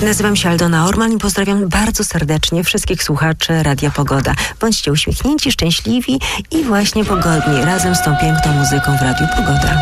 Nazywam się Aldona Orman i pozdrawiam bardzo serdecznie wszystkich słuchaczy Radia Pogoda. Bądźcie uśmiechnięci, szczęśliwi i właśnie pogodni razem z tą piękną muzyką w Radiu Pogoda.